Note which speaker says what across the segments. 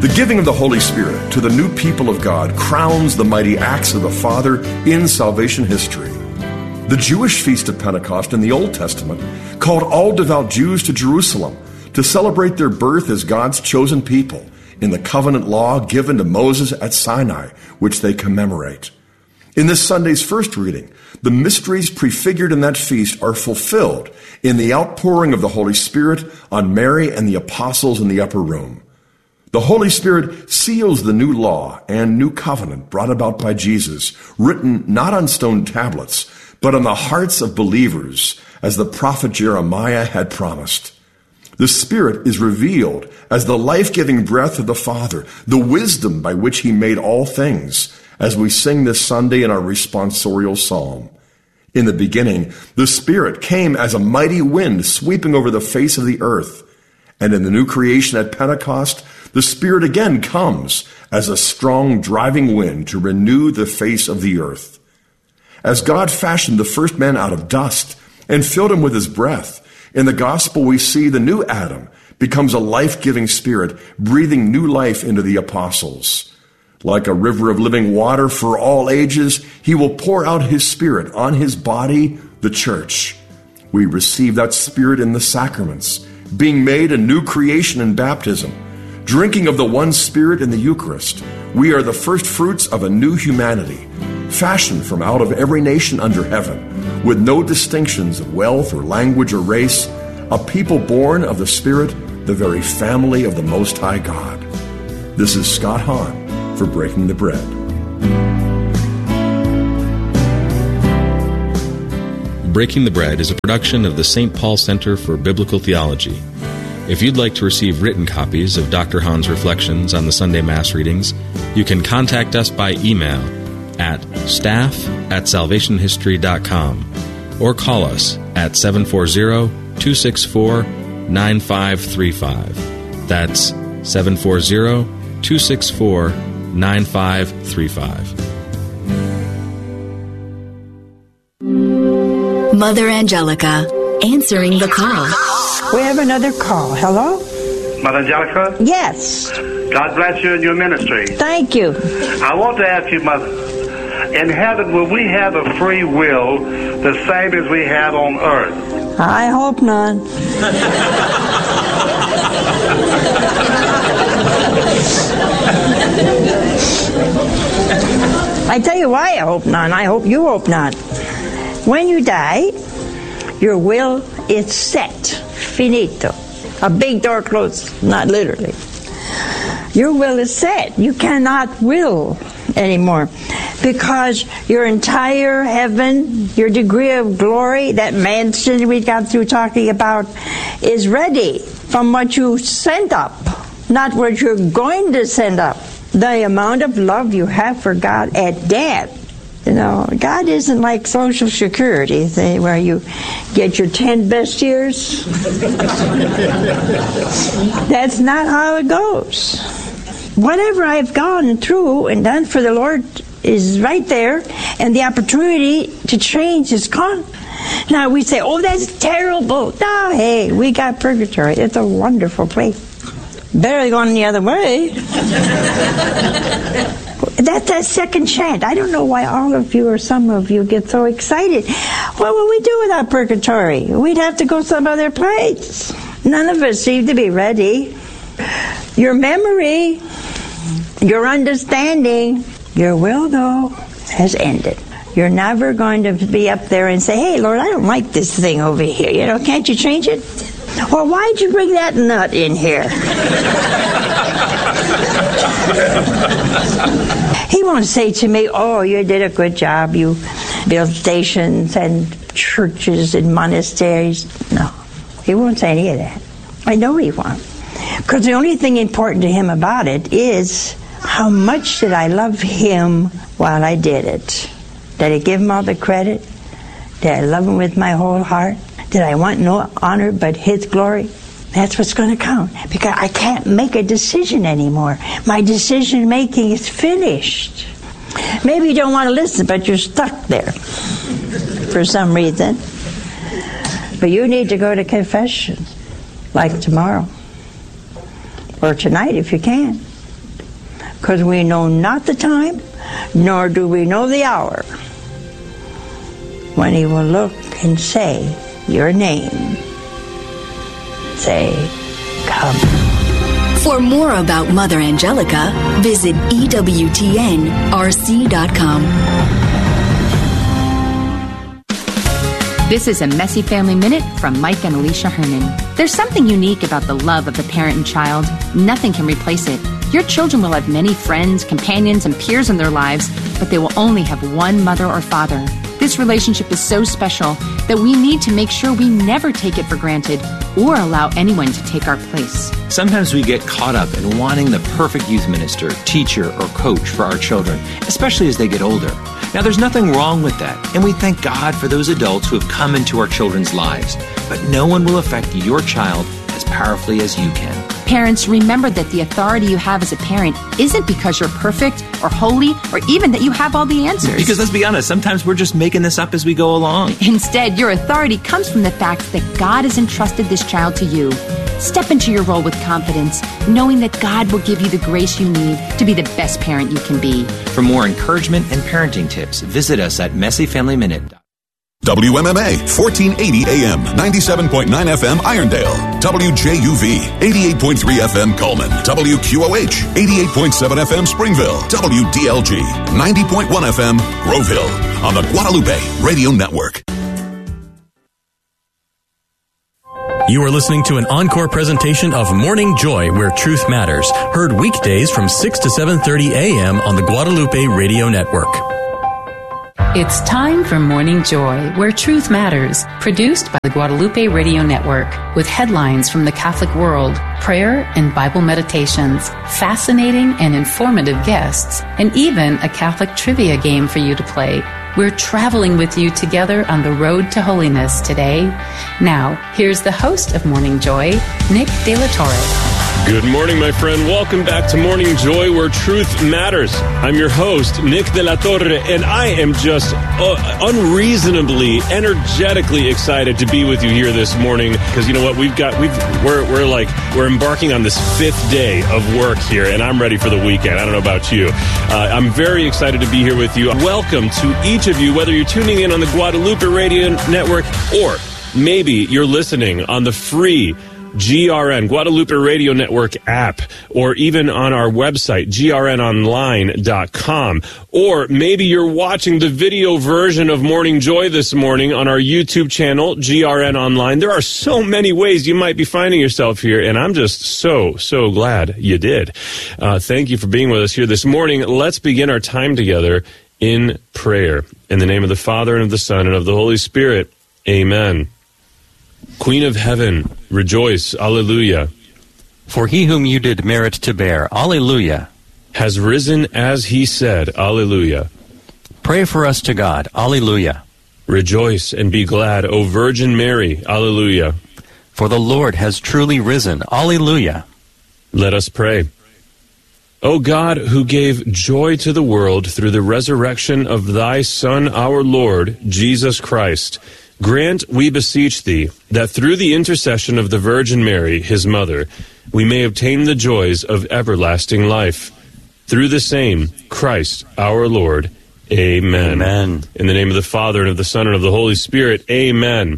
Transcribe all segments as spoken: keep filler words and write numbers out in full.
Speaker 1: The giving of the Holy Spirit to the new people of God crowns the mighty acts of the Father in salvation history. The Jewish feast of Pentecost in the Old Testament called all devout Jews to Jerusalem to celebrate their birth as God's chosen people in the covenant law given to Moses at Sinai, which they commemorate. In this Sunday's first reading, the mysteries prefigured in that feast are fulfilled in the outpouring of the Holy Spirit on Mary and the apostles in the upper room. The Holy Spirit seals the new law and new covenant brought about by Jesus, written not on stone tablets, but on the hearts of believers, as the prophet Jeremiah had promised. The Spirit is revealed as the life-giving breath of the Father, the wisdom by which he made all things, as we sing this Sunday in our responsorial psalm. In the beginning, the Spirit came as a mighty wind sweeping over the face of the earth. And in the new creation at Pentecost, the Spirit again comes as a strong driving wind to renew the face of the earth. As God fashioned the first man out of dust and filled him with his breath, in the gospel we see the new Adam becomes a life-giving Spirit, breathing new life into the apostles. Like a river of living water for all ages, he will pour out his Spirit on his body, the church. We receive that Spirit in the sacraments, being made a new creation in baptism, drinking of the one Spirit in the Eucharist. We are the first fruits of a new humanity, fashioned from out of every nation under heaven, with no distinctions of wealth or language or race, a people born of the Spirit, the very family of the Most High God. This is Scott Hahn for Breaking the Bread.
Speaker 2: Breaking the Bread is a production of the Saint Paul Center for Biblical Theology. If you'd like to receive written copies of Doctor Hahn's reflections on the Sunday Mass readings, you can contact us by email at staff at salvationhistory dot com or call us at seven four zero, two six four, nine five three five. That's seven four zero, two six four, nine five three five.
Speaker 3: Mother Angelica, answering the call.
Speaker 4: We have another call. Hello?
Speaker 5: Mother Angelica?
Speaker 4: Yes.
Speaker 5: God bless you and your ministry.
Speaker 4: Thank you.
Speaker 5: I want to ask you, Mother, in heaven, will we have a free will the same as we have on earth?
Speaker 4: I hope not. I tell you why I hope not. I hope you hope not. When you die, your will is set. Finito. A big door closed, not literally. Your will is set. You cannot will anymore because your entire heaven, your degree of glory, that mansion we got through talking about, is ready from what you sent up, not what you're going to send up. The amount of love you have for God at death. You know, God isn't like Social Security, where you get your ten best years. That's not how it goes. Whatever I've gone through and done for the Lord is right there, and the opportunity to change is gone. Now we say, oh, that's terrible. No, hey, we got purgatory. It's a wonderful place. Better going the other way. That's that second chance. I don't know why all of you or some of you get so excited. What would we do without purgatory? We'd have to go some other place. None of us seem to be ready. Your memory, your understanding, your will, though, has ended. You're never going to be up there and say, hey, Lord, I don't like this thing over here. You know, can't you change it? Well, why'd you bring that nut in here? He won't say to me, oh, you did a good job. You built stations and churches and monasteries. No, he won't say any of that. I know he won't. Because the only thing important to him about it is how much did I love him while I did it? Did I give him all the credit? Did I love him with my whole heart? Did I want no honor but his glory? That's what's going to count. Because I can't make a decision anymore. My decision making is finished. Maybe you don't want to listen, but you're stuck there for some reason. But you need to go to confession, like tomorrow. Or tonight if you can. because we know not the time, nor do we know the hour, when he will look and say your name. Say, come.
Speaker 3: For more about Mother Angelica, visit E W T N R C dot com.
Speaker 6: This is a Messy Family Minute from Mike and Alicia Herman. There's something unique about the love of a parent and child. Nothing can replace it. Your children will have many friends, companions, and peers in their lives, but they will only have one mother or father. This relationship is so special that we need to make sure we never take it for granted or allow anyone to take our place.
Speaker 7: Sometimes we get caught up in wanting the perfect youth minister, teacher, or coach for our children, especially as they get older. Now, there's nothing wrong with that, and we thank God for those adults who have come into our children's lives. But no one will affect your child as powerfully as you can.
Speaker 6: Parents, remember that the authority you have as a parent isn't because you're perfect or holy or even that you have all the answers.
Speaker 7: Because let's be honest, sometimes we're just making this up as we go along.
Speaker 6: Instead, your authority comes from the fact that God has entrusted this child to you. Step into your role with confidence, knowing that God will give you the grace you need to be the best parent you can be.
Speaker 7: For more encouragement and parenting tips, visit us at Messy Family Minute.
Speaker 8: W M M A, fourteen eighty A M, ninety-seven point nine F M Irondale. W J U V, eighty-eight point three F M Coleman. W Q O H, eighty-eight point seven F M Springville. W D L G, ninety point one F M Groveville. On the Guadalupe Radio Network.
Speaker 9: You are listening to an encore presentation of Morning Joy, where truth matters. Heard weekdays from six to seven thirty A M on the Guadalupe Radio Network.
Speaker 10: It's time for Morning Joy, where truth matters, produced by the Guadalupe Radio Network, with headlines from the Catholic world, prayer and Bible meditations, fascinating and informative guests, and even a Catholic trivia game for you to play. We're traveling with you together on the road to holiness today. Now, here's the host of Morning Joy, Nick De La Torre.
Speaker 11: Good morning, my friend. Welcome back to Morning Joy, where truth matters. I'm your host, Nick De La Torre, and I am just uh, unreasonably, energetically excited to be with you here this morning. Because you know what, we've got, we've, we're, we're like, we're embarking on this fifth day of work here, and I'm ready for the weekend. I don't know about you. Uh, I'm very excited to be here with you. Welcome to each of you, whether you're tuning in on the Guadalupe Radio Network or maybe you're listening on the free G R N, Guadalupe Radio Network app, or even on our website, G R N online dot com. Or maybe you're watching the video version of Morning Joy this morning on our YouTube channel, G R N Online. There are so many ways you might be finding yourself here, and I'm just so, so glad you did. Uh, thank you for being with us here this morning. Let's begin our time together in prayer. In the name of the Father, and of the Son, and of the Holy Spirit. Amen. Queen of Heaven, rejoice, Alleluia.
Speaker 12: For he whom you did merit to bear, Alleluia,
Speaker 11: has risen as he said, Alleluia.
Speaker 12: Pray for us to God, Alleluia.
Speaker 11: Rejoice and be glad, O Virgin Mary, Alleluia.
Speaker 12: For the Lord has truly risen, Alleluia.
Speaker 11: Let us pray. O God, who gave joy to the world through the resurrection of thy Son, our Lord, Jesus Christ, grant, we beseech thee, that through the intercession of the Virgin Mary, his mother, we may obtain the joys of everlasting life. Through the same Christ our Lord. Amen.
Speaker 12: Amen.
Speaker 11: In the name of the Father, and of the Son, and of the Holy Spirit. Amen.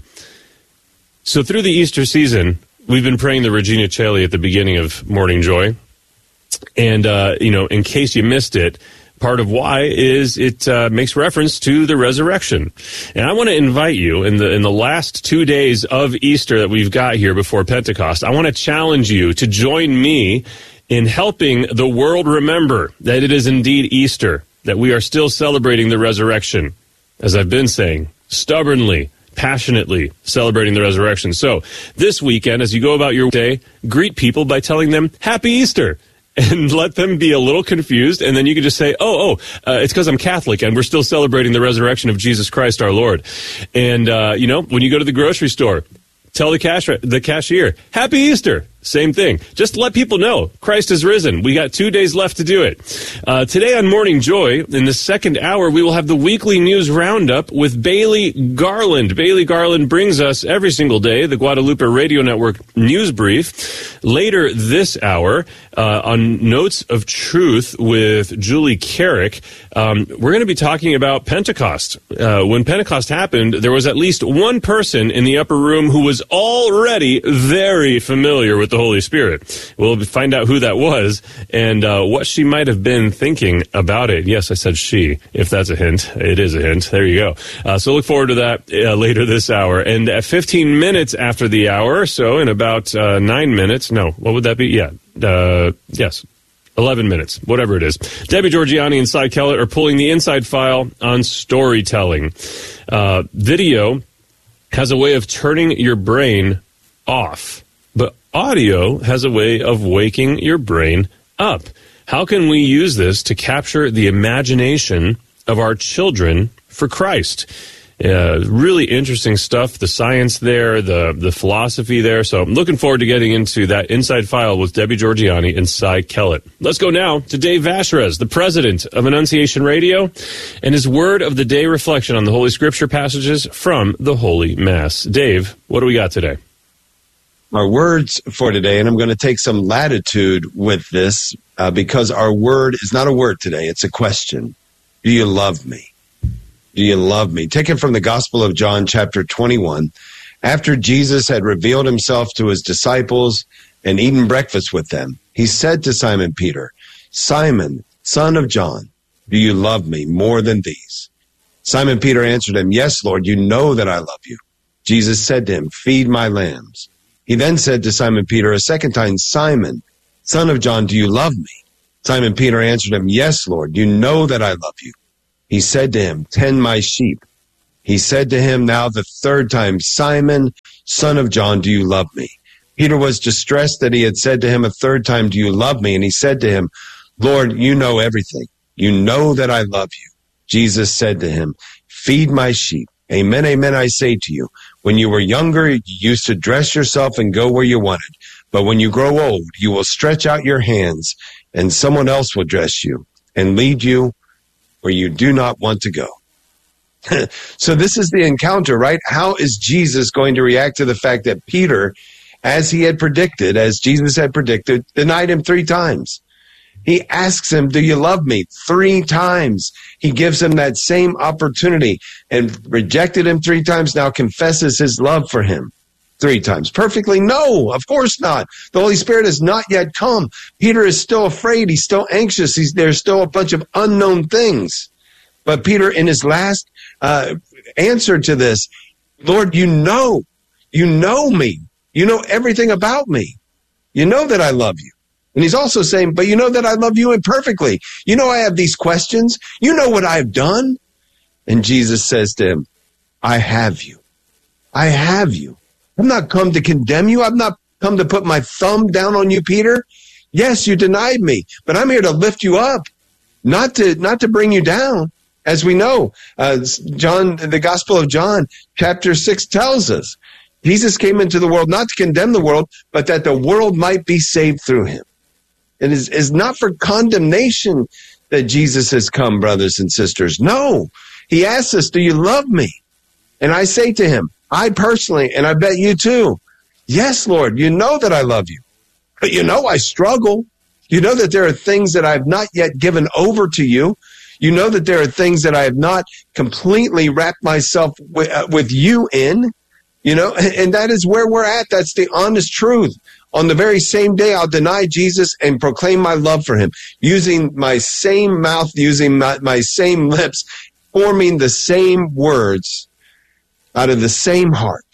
Speaker 11: So through the Easter season, we've been praying the Regina Coeli at the beginning of Morning Joy. And, uh, you know, in case you missed it, part of why is it uh, makes reference to the resurrection. And I want to invite you in the in the last two days of Easter that we've got here before Pentecost, I want to challenge you to join me in helping the world remember that it is indeed Easter, that we are still celebrating the resurrection, as I've been saying, stubbornly, passionately celebrating the resurrection. So this weekend, as you go about your day, greet people by telling them, Happy Easter! And let them be a little confused, and then you can just say, oh, oh, uh, it's because I'm Catholic, and we're still celebrating the resurrection of Jesus Christ our Lord. And, uh, you know, when you go to the grocery store, tell the cash the cashier, Happy Easter! same thing. Just let people know Christ is risen. We got two days left to do it. Uh, today on Morning Joy, in the second hour, we will have the weekly news roundup with Bailey Garland. Bailey Garland brings us every single day the Guadalupe Radio Network news brief. Later this hour, uh, on Notes of Truth with Julie Carrick, um, we're going to be talking about Pentecost. Uh, when Pentecost happened, there was at least one person in the upper room who was already very familiar with the Holy Spirit. We'll find out who that was and uh, what she might have been thinking about it. Yes, I said she. If that's a hint, it is a hint. There you go. Uh, so look forward to that uh, later this hour. And at fifteen minutes after the hour, so in about uh, nine minutes, no, what would that be? Yeah, uh, yes. eleven minutes, whatever it is. Debbie Georgianni and Cy Kellett are pulling the inside file on storytelling. Uh, video has a way of turning your brain off, but audio has a way of waking your brain up. How can we use this to capture the imagination of our children for Christ? Uh, really interesting stuff, the science there, the the philosophy there. So I'm looking forward to getting into that inside file with Debbie Georgianni and Cy Kellett. Let's go now to Dave Vacherez, the president of Annunciation Radio, and his word of the day reflection on the Holy Scripture passages from the Holy Mass. Dave, what do we got today?
Speaker 13: Our words for today, and I'm going to take some latitude with this uh, because our word is not a word today, it's a question. Do you love me? Do you love me? Taken from the Gospel of John, chapter twenty-one. After Jesus had revealed himself to his disciples and eaten breakfast with them, he said to Simon Peter, Simon, son of John, do you love me more than these? Simon Peter answered him, Yes, Lord, you know that I love you. Jesus said to him, Feed my lambs. He then said to Simon Peter a second time, Simon, son of John, do you love me? Simon Peter answered him, Yes, Lord, you know that I love you. He said to him, Tend my sheep. He said to him now the third time, Simon, son of John, do you love me? Peter was distressed that he had said to him a third time, Do you love me? And he said to him, Lord, you know everything. You know that I love you. Jesus said to him, Feed my sheep. Amen, amen, I say to you. When you were younger, you used to dress yourself and go where you wanted. But when you grow old, you will stretch out your hands, and someone else will dress you and lead you where you do not want to go. So this is the encounter, right? How is Jesus going to react to the fact that Peter, as he had predicted, as Jesus had predicted, denied him three times? He asks him, do you love me? Three times. He gives him that same opportunity and rejected him three times, now confesses his love for him three times. Perfectly? No, of course not. The Holy Spirit has not yet come. Peter is still afraid. He's still anxious. He's, there's still a bunch of unknown things. But Peter, in his last uh, answer to this, Lord, you know, you know me. You know everything about me. You know that I love you. And he's also saying, but you know that I love you imperfectly. You know I have these questions. You know what I've done. And Jesus says to him, I have you. I have you. I've not come to condemn you. I've not come to put my thumb down on you, Peter. Yes, you denied me, but I'm here to lift you up, not to not to bring you down. As we know, uh, John, the Gospel of John, chapter six tells us, Jesus came into the world not to condemn the world, but that the world might be saved through him. It is, is not for condemnation that Jesus has come, brothers and sisters. No, he asks us, do you love me? And I say to him, I personally, and I bet you too, yes, Lord, you know that I love you. But you know I struggle. You know that there are things that I have not yet given over to you. You know that there are things that I have not completely wrapped myself with, uh, with you in. You know, and, and that is where we're at. That's the honest truth. On the very same day, I'll deny Jesus and proclaim my love for him, using my same mouth, using my, my same lips, forming the same words out of the same heart.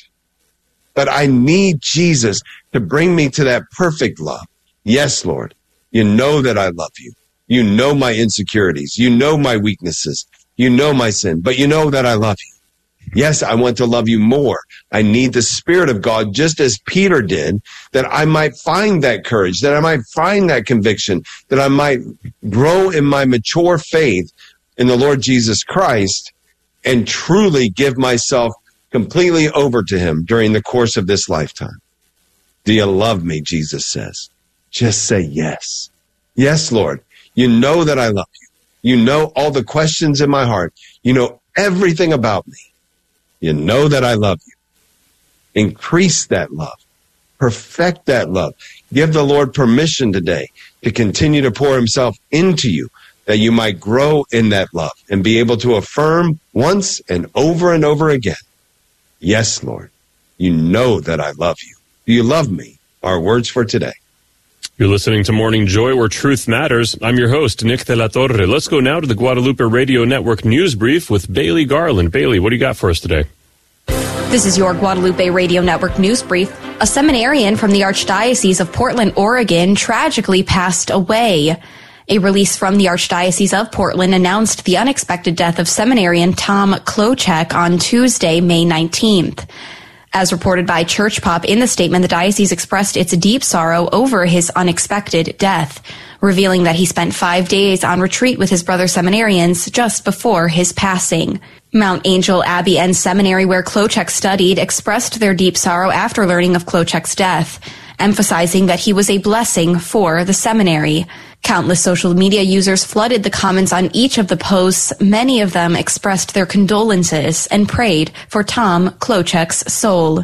Speaker 13: But I need Jesus to bring me to that perfect love. Yes, Lord, you know that I love you. You know my insecurities. You know my weaknesses. You know my sin, but you know that I love you. Yes, I want to love you more. I need the Spirit of God, just as Peter did, that I might find that courage, that I might find that conviction, that I might grow in my mature faith in the Lord Jesus Christ and truly give myself completely over to him during the course of this lifetime. Do you love me? Jesus says. Just say yes. Yes, Lord. You know that I love you. You know all the questions in my heart. You know everything about me. You know that I love you. Increase that love. Perfect that love. Give the Lord permission today to continue to pour himself into you, that you might grow in that love and be able to affirm once and over and over again, yes, Lord, you know that I love you. Do you love me? Our words for today.
Speaker 11: You're listening to Morning Joy, where truth matters. I'm your host, Nick de la Torre. Let's go now to the Guadalupe Radio Network News Brief with Bailey Garland. Bailey, what do you got for us today?
Speaker 14: This is your Guadalupe Radio Network News Brief. A seminarian from the Archdiocese of Portland, Oregon, tragically passed away. A release from the Archdiocese of Portland announced the unexpected death of seminarian Tom Klochek on Tuesday, May nineteenth. As reported by Church Pop in the statement, the diocese expressed its deep sorrow over his unexpected death, revealing that he spent five days on retreat with his brother seminarians just before his passing. Mount Angel Abbey and Seminary, where Klochek studied, expressed their deep sorrow after learning of Klochek's death, emphasizing that he was a blessing for the seminary. Countless social media users flooded the comments on each of the posts. Many of them expressed their condolences and prayed for Tom Klochek's soul.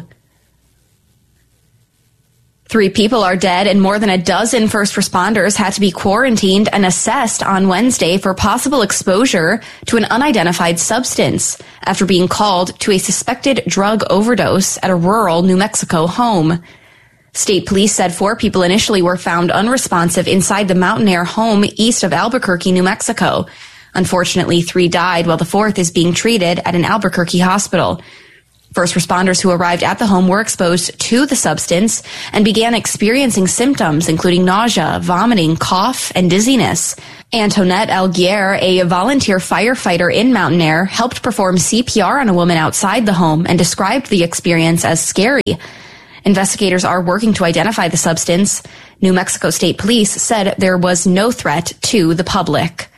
Speaker 14: Three people are dead and more than a dozen first responders had to be quarantined and assessed on Wednesday for possible exposure to an unidentified substance after being called to a suspected drug overdose at a rural New Mexico home. State police said four people initially were found unresponsive inside the Mountain Air home east of Albuquerque, New Mexico. Unfortunately, three died while the fourth is being treated at an Albuquerque hospital. First responders who arrived at the home were exposed to the substance and began experiencing symptoms including nausea, vomiting, cough, and dizziness. Antoinette Alguier, a volunteer firefighter in Mountain Air, helped perform C P R on a woman outside the home and described the experience as scary. Investigators are working to identify the substance. New Mexico State Police said there was no threat to the public.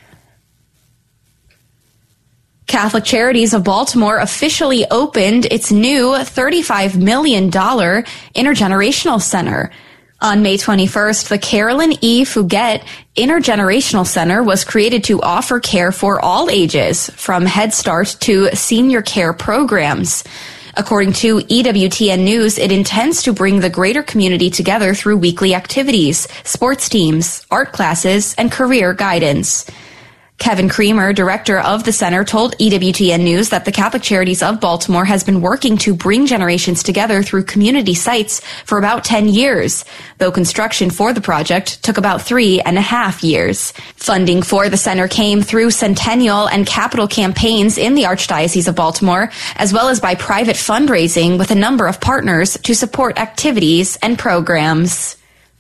Speaker 14: Catholic Charities of Baltimore officially opened its new thirty-five million dollars intergenerational center. On May twenty-first, the Carolyn E. Fugate Intergenerational Center was created to offer care for all ages, from Head Start to senior care programs. According to E W T N News, it intends to bring the greater community together through weekly activities, sports teams, art classes, and career guidance. Kevin Creamer, director of the center, told E W T N News that the Catholic Charities of Baltimore has been working to bring generations together through community sites for about ten years, though construction for the project took about three and a half years. Funding for the center came through Centennial and Capital campaigns in the Archdiocese of Baltimore, as well as by private fundraising with a number of partners to support activities and programs.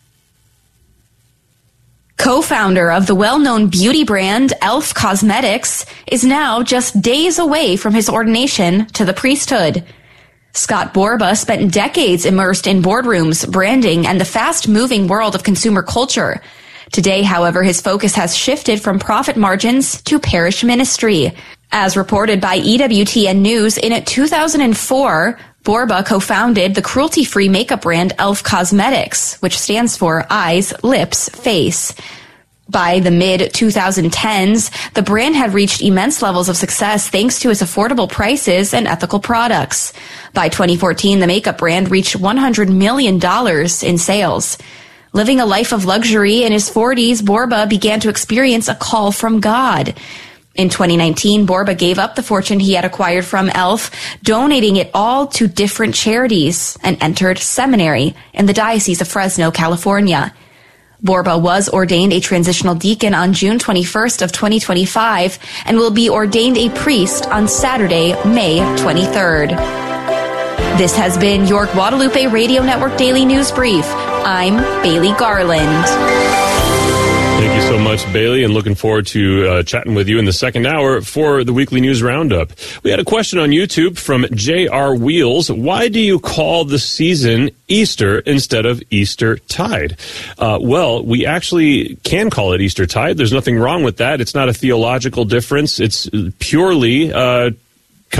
Speaker 14: Co-founder of the well-known beauty brand e l f Cosmetics is now just days away from his ordination to the priesthood. Scott Borba spent decades immersed in boardrooms, branding, and the fast-moving world of consumer culture. Today, however, his focus has shifted from profit margins to parish ministry. As reported by E W T N News, in two thousand four, Borba co-founded the cruelty-free makeup brand e l f Cosmetics, which stands for Eyes, Lips, Face. By the mid twenty tens, the brand had reached immense levels of success thanks to its affordable prices and ethical products. By twenty fourteen, the makeup brand reached one hundred million dollars in sales. Living a life of luxury in his forties, Borba began to experience a call from God. In twenty nineteen, Borba gave up the fortune he had acquired from e l f, donating it all to different charities, and entered seminary in the Diocese of Fresno, California. Borba was ordained a transitional deacon on June twenty-first of twenty twenty-five and will be ordained a priest on Saturday, May twenty-third. This has been your Guadalupe Radio Network Daily News Brief. I'm Bailey Garland.
Speaker 11: Thank you so much, Bailey, and looking forward to uh, chatting with you in the second hour for the weekly news roundup. We had a question on YouTube from J R Wheels. Why do you call the season Easter instead of Eastertide? Uh, well, we actually can call it Eastertide. There's nothing wrong with that. It's not a theological difference. It's purely uh, kind of a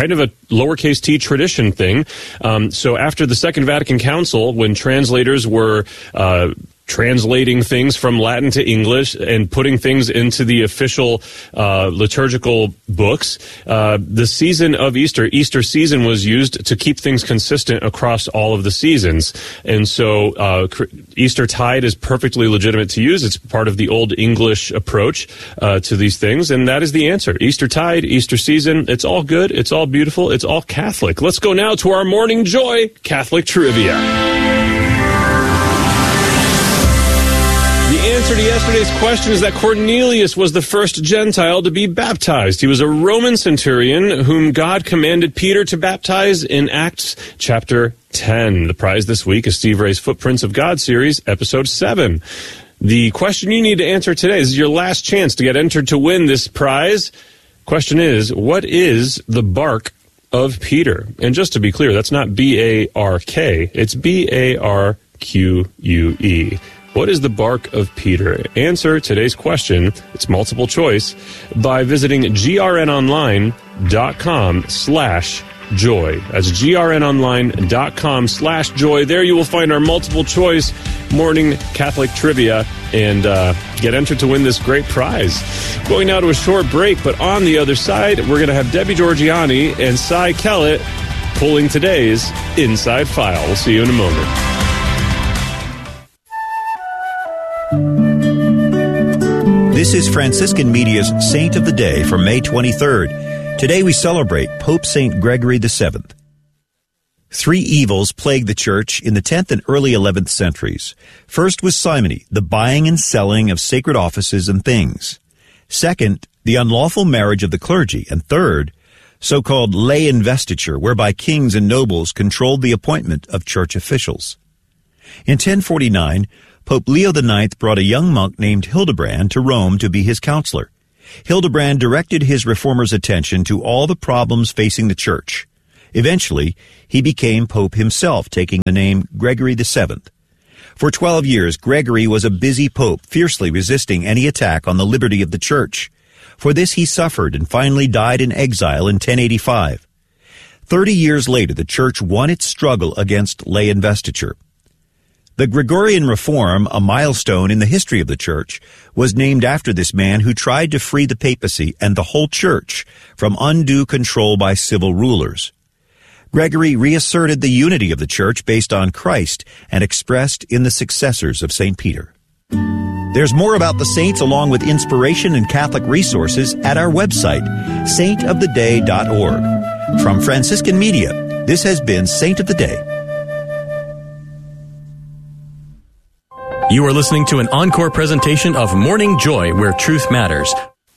Speaker 11: lowercase t tradition thing. Um, so after the Second Vatican Council, when translators were uh, translating things from Latin to English and putting things into the official uh, liturgical books, uh, the season of Easter, Easter season, was used to keep things consistent across all of the seasons. And so uh, Easter tide is perfectly legitimate to use. It's part of the Old English approach uh, to these things, and that is the answer. Easter tide, Easter season, it's all good, it's all beautiful, it's all Catholic. Let's go now to our Morning Joy Catholic Trivia. The answer to yesterday's question is that Cornelius was the first Gentile to be baptized. He was a Roman centurion whom God commanded Peter to baptize in Acts chapter ten. The prize this week is Steve Ray's Footprints of God series, episode seven. The question you need to answer today, this is your last chance to get entered to win this prize. Question is, what is the bark of Peter? And just to be clear, that's not B A R K, it's B A R Q U E. What is the bark of Peter? Answer today's question, it's multiple choice, by visiting grnonline.com slash joy. That's grnonline.com slash joy. There you will find our multiple choice morning Catholic trivia and uh, get entered to win this great prize. Going now to a short break, but on the other side, we're going to have Debbie Georgiani and Cy Kellett pulling today's Inside File. We'll see you in a moment.
Speaker 15: This is Franciscan Media's Saint of the Day for May twenty-third. Today we celebrate Pope Saint Gregory the seventh. Three evils plagued the Church in the tenth and early eleventh centuries. First was simony, the buying and selling of sacred offices and things. Second, the unlawful marriage of the clergy. And third, so-called lay investiture, whereby kings and nobles controlled the appointment of church officials. In ten forty-nine, Pope Leo the ninth brought a young monk named Hildebrand to Rome to be his counselor. Hildebrand directed his reformer's attention to all the problems facing the Church. Eventually, he became Pope himself, taking the name Gregory the seventh. For twelve years, Gregory was a busy pope, fiercely resisting any attack on the liberty of the Church. For this he suffered and finally died in exile in ten eighty-five. Thirty years later, the Church won its struggle against lay investiture. The Gregorian Reform, a milestone in the history of the Church, was named after this man who tried to free the papacy and the whole Church from undue control by civil rulers. Gregory reasserted the unity of the Church based on Christ and expressed in the successors of Saint Peter. There's more about the saints along with inspiration and Catholic resources at our website, saint of the day dot org. From Franciscan Media, this has been Saint of the Day.
Speaker 9: You are listening to an encore presentation of Morning Joy, where truth matters.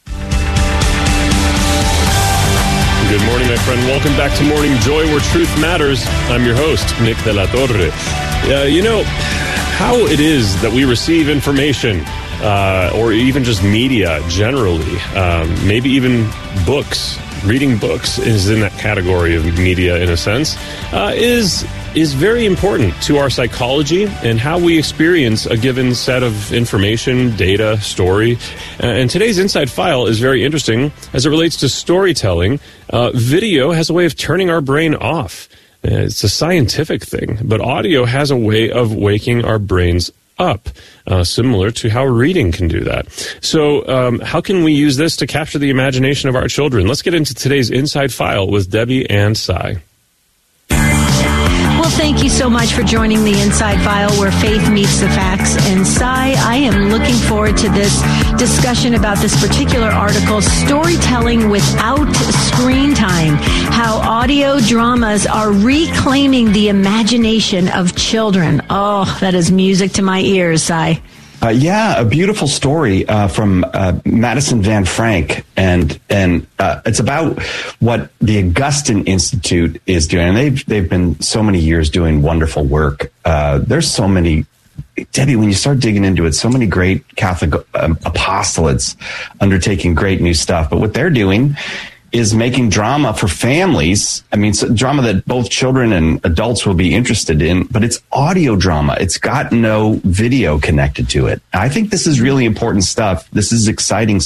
Speaker 11: Good morning, my friend. Welcome back to Morning Joy, where truth matters. I'm your host, Nick de la Torre. Uh, you know, how it is that we receive information, uh, or even just media generally, um, maybe even books, reading books is in that category of media in a sense, uh, is is very important to our psychology and how we experience a given set of information, data, story. Uh, and today's Inside File is very interesting as it relates to storytelling. Uh, video has a way of turning our brain off. Uh, it's a scientific thing, but audio has a way of waking our brains up, uh, similar to how reading can do that. So um, how can we use this to capture the imagination of our children? Let's get into today's Inside File with Debbie and Cy.
Speaker 16: Well, thank you so much for joining the Inside File, where faith meets the facts. And Cy, I am looking forward to this discussion about this particular article, Storytelling Without Screen Time, how audio dramas are reclaiming the imagination of children. Oh, that is music to my ears, Cy.
Speaker 17: Uh, yeah, a beautiful story uh, from uh, Madison Van Frank, and and uh, it's about what the Augustine Institute is doing. And they've they've been so many years doing wonderful work. Uh, there's so many, Debbie, when you start digging into it, so many great Catholic um, apostolates undertaking great new stuff. But what they're doing is making drama for families. I mean, it's drama that both children and adults will be interested in, but it's audio drama. It's got no video connected to it. I think this is really important stuff. This is exciting stuff.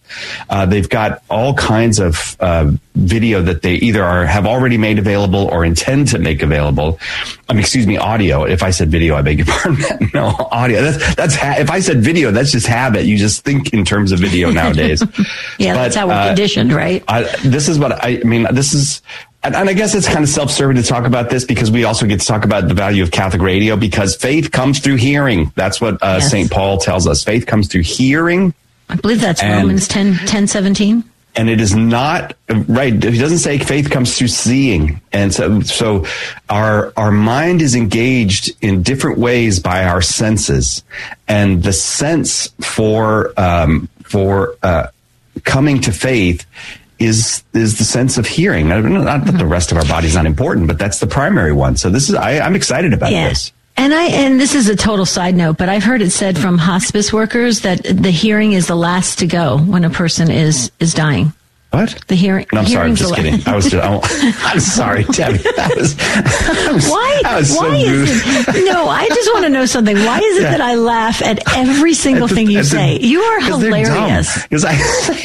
Speaker 17: Uh, they've got all kinds of uh, video that they either are have already made available or intend to make available. Um, excuse me, audio. If I said video, I beg your pardon. No, audio. That's that's ha- if I said video, that's just habit. You just think in terms of video nowadays.
Speaker 16: Yeah,
Speaker 17: but,
Speaker 16: that's how we're
Speaker 17: uh,
Speaker 16: conditioned, right?
Speaker 17: I, this is what I, I mean. This is. And I guess it's kind of self-serving to talk about this because we also get to talk about the value of Catholic radio because faith comes through hearing. That's what uh,
Speaker 16: Yes.
Speaker 17: Saint Paul tells us. Faith comes through hearing.
Speaker 16: I believe that's
Speaker 17: And-
Speaker 16: Romans ten, ten, seventeen.
Speaker 17: And it is not right. He doesn't say faith comes through seeing. And so, so our, our mind is engaged in different ways by our senses, and the sense for, um, for, uh, coming to faith is is the sense of hearing. Not that the rest of our body is not important, but that's the primary one. So this is I, I'm excited about
Speaker 16: Yeah.
Speaker 17: this.
Speaker 16: And I and this is a total side note, but I've heard it said from hospice workers that the hearing is the last to go when a person is is dying.
Speaker 17: What?
Speaker 16: The hearing.
Speaker 17: No, I'm sorry. I'm
Speaker 16: hearing's
Speaker 17: just
Speaker 16: the la-
Speaker 17: kidding. I was. Just, I'm, I'm sorry, Debbie. That was. That was
Speaker 16: Why?
Speaker 17: That was
Speaker 16: Why
Speaker 17: so
Speaker 16: is
Speaker 17: rude.
Speaker 16: it? No, I just want to know something. Why is it
Speaker 17: Yeah.
Speaker 16: that I laugh at every single
Speaker 17: At the-
Speaker 16: thing you
Speaker 17: at the-
Speaker 16: say? You are
Speaker 17: 'cause they're dumb.
Speaker 16: hilarious.
Speaker 17: Because I.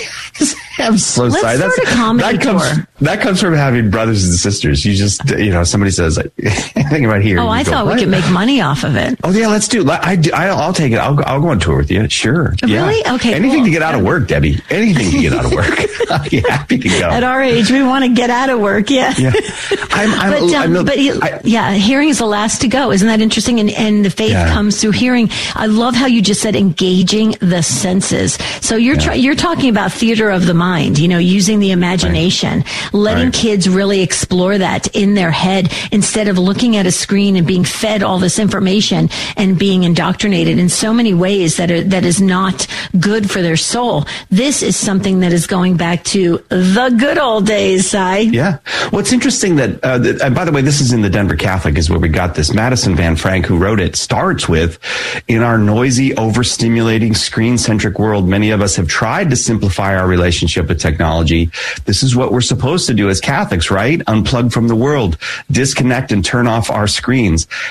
Speaker 17: I'm so
Speaker 16: Let's
Speaker 17: sorry.
Speaker 16: start a comedy
Speaker 17: that comes,
Speaker 16: tour.
Speaker 17: That comes from having brothers and sisters. You just, you know, somebody says, anything right here.
Speaker 16: Oh,
Speaker 17: you
Speaker 16: I
Speaker 17: go,
Speaker 16: thought
Speaker 17: "What?"
Speaker 16: we could make money off of it.
Speaker 17: Oh yeah, let's do. I, do I, I'll take it. I'll, go- I'll go on tour with you. Sure. Yeah.
Speaker 16: Really? Okay,
Speaker 17: Anything
Speaker 16: cool.
Speaker 17: to get out of work, Debbie. Anything to get out of work. I'll be happy to go.
Speaker 16: At our age, we want to get out of work. Yeah.
Speaker 17: Yeah. I'm. I'm,
Speaker 16: but um,
Speaker 17: I'm a-
Speaker 16: but he-
Speaker 17: I-
Speaker 16: yeah, hearing is the last to go. Isn't that interesting? And and the faith
Speaker 17: Yeah.
Speaker 16: comes through hearing. I love how you just said engaging the senses. So you're try, you're talking about theater of the mind. You know, using the imagination, letting
Speaker 18: Right.
Speaker 16: kids really explore that in their head instead of looking at a screen and being fed all this information and being indoctrinated in so many ways that are that is not good for their soul. This is something that is going back to the good old days, Si.
Speaker 17: Yeah. Well, it's interesting that, uh, that and by the way, this is in the Denver Catholic is where we got this. Madison Van Frank, who wrote it, starts with, in our noisy, overstimulating, screen-centric world, many of us have tried to simplify our relationship with technology. This is what we're supposed to do as Catholics, right? Unplug from the world, disconnect and turn off our screens.